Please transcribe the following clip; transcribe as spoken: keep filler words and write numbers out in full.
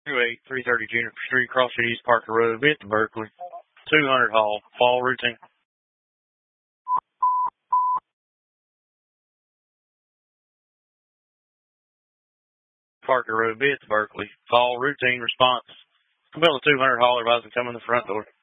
two eight, three thirty Juniper Street, Cross Street East Parker Road, at the Berkeley. two hundred Hall, fall routine. Parker Road, at the Berkeley. Fall routine response. Cabela two hundred Hall, advising come in the front door.